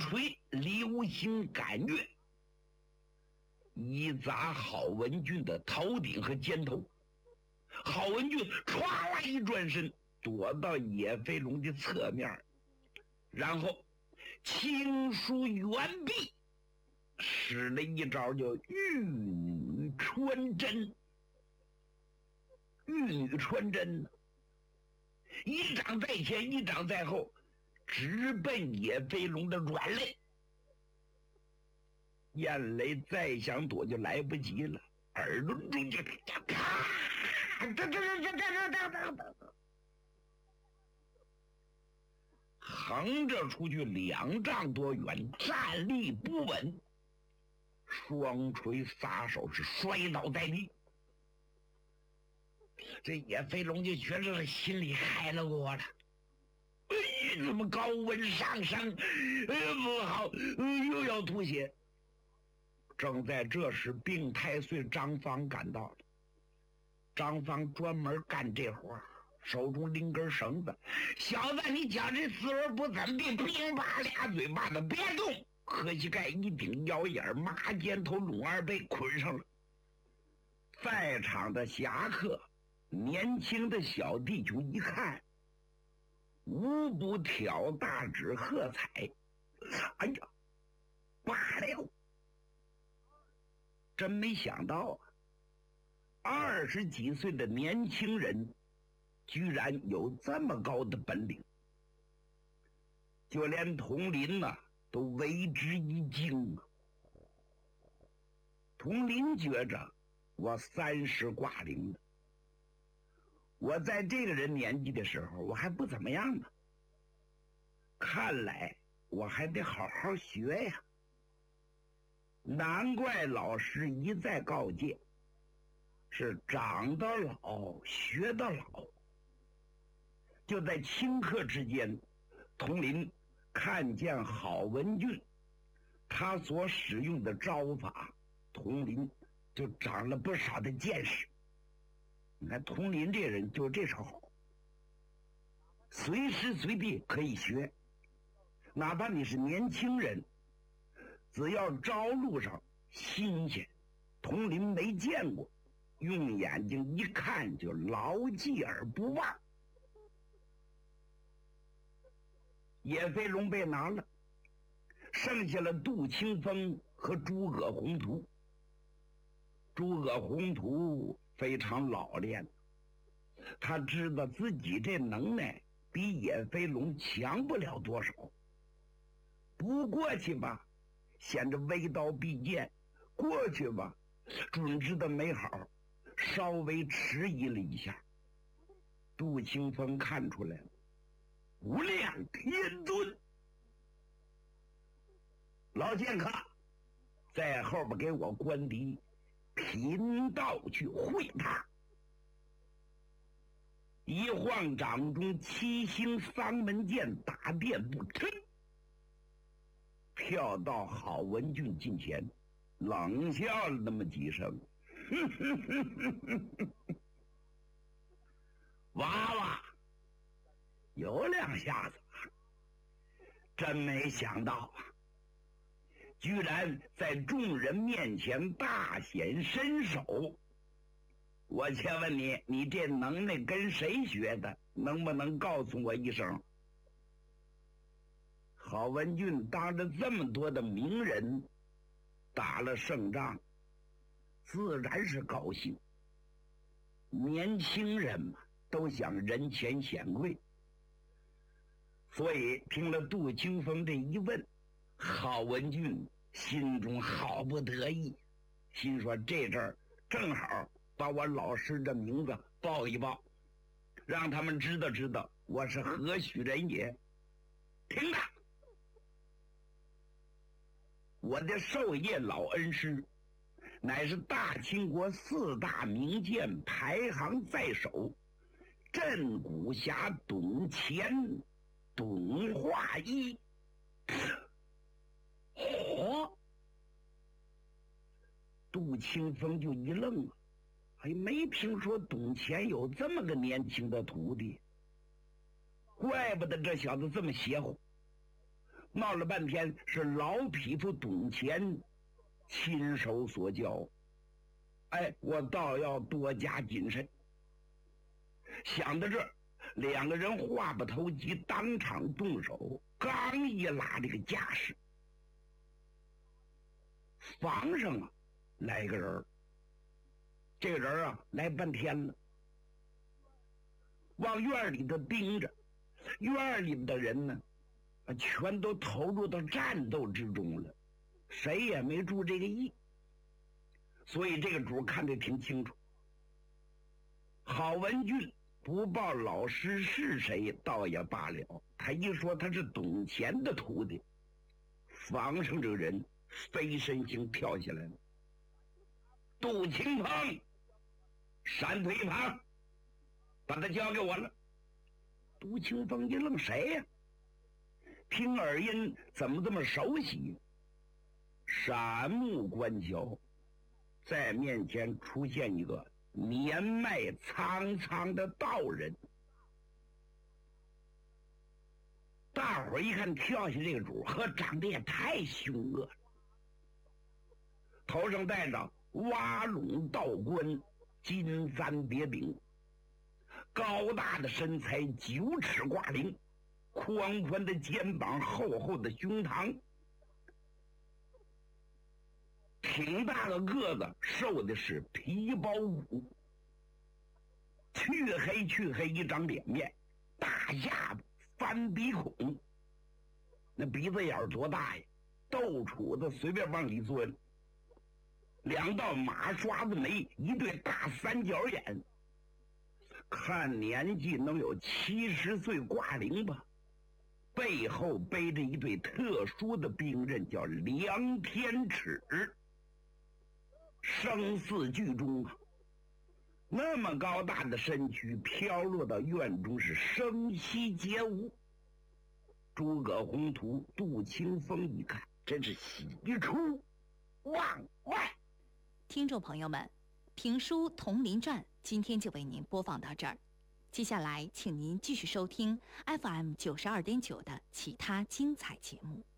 锤流星赶月，一砸郝文俊的头顶和肩头。郝文俊唰啦一转身，躲到野飞龙的侧面，然后轻舒猿臂，使了一招叫玉女穿针。玉女穿针，一掌在前，一掌在后，直奔野飞龙的软肋。燕雷再想躲就来不及了，耳朵中就咔，横着出去2丈多远，站立不稳，双锤撒手是摔倒在地。这野飞龙就觉得心里开了锅了，怎么高温上升？不好，又要吐血。正在这时，病太岁张芳赶到了。张芳专门干这活，手中拎根绳子。小子，你觉这滋味不怎么地？乒啪俩嘴巴子，别动！磕膝盖一顶腰眼，麻肩头拢二背，捆上了。在场的侠客，年轻的小弟兄一看，无不挑大指喝彩。哎呀，罢了！真没想到啊，20几岁的年轻人居然有这么高的本领，就连佟林都为之一惊啊。佟林觉着我30挂零了，我在这个人年纪的时候我还不怎么样呢，看来我还得好好学呀。难怪老师一再告诫，是长得老学得老。就在顷刻之间，佟林看见郝文俊他所使用的招法，佟林就长了不少的见识。你看佟林这人就这手好，随时随地可以学，哪怕你是年轻人，只要招路上新鲜，佟林没见过，用眼睛一看就牢记而不忘。野飞龙被拿了，剩下了杜清风和诸葛宏图。诸葛宏图非常老练，他知道自己这能耐比野飞龙强不了多少，不过去吧显着微刀必剑，过去吧准知道没好，稍微迟疑了一下。杜清风看出来了，无量天尊，老剑客在后边给我关敌，贫道去会他。一晃掌中7星丧门剑打电不嗔，跳到郝文俊近前，冷笑了那么几声，娃娃有两下子，真没想到啊，居然在众人面前大显身手。我且问你，你这能耐跟谁学的？能不能告诉我一声？郝文俊当着这么多的名人打了胜仗，自然是高兴。年轻人嘛，都想人前显贵，所以听了杜清风这一问，郝文俊心中好不得意，心说这阵儿正好把我老师的名字报一报，让他们知道知道我是何许人也。听着，我的授业老恩师乃是大清国4大名剑排行在首，镇古侠董乾、董化一。杜清风就一愣了，没听说董乾有这么个年轻的徒弟，怪不得这小子这么邪乎。 闹了半天是老匹夫董乾亲手所教。哎，我倒要多加谨慎。想到这儿，两个人话不投机，当场动手。刚一拉这个架势，房上啊来个人，这个人啊来半天了，往院里头盯着。院里的人呢，全都投入到战斗之中了，谁也没注这个意。所以这个主看得挺清楚。郝文俊不报老师是谁倒也罢了，他一说他是董乾的徒弟，房上这个人飞身型跳下来了。杜清鹏，闪腿一旁，把他交给我了。杜清鹏一愣，谁呀？听耳音怎么这么熟悉？闪目观瞧，在面前出现一个年迈苍苍的道人。大伙儿一看跳下这个主，呵，长得也太凶恶了，头上戴着挖拢道冠，金簪别柄，高大的身材，9尺挂领，宽宽的肩膀，厚厚的胸膛，挺大个个子，瘦的是皮包骨，黢黑一张脸面，大下巴，翻鼻孔，那鼻子眼多大呀，豆杵子随便往里钻，2道马刷子眉，一对大三角眼，看年纪能有70岁挂零吧，背后背着一对特殊的兵刃，叫量天尺。生死剧中啊，那么高大的身躯飘落到院中，是声息皆无。诸葛宏图、杜清风一看，真是喜出望外。 听众朋友们，评书《铜陵传》今天就为您播放到这儿，接下来请您继续收听 FM92.9的其他精彩节目。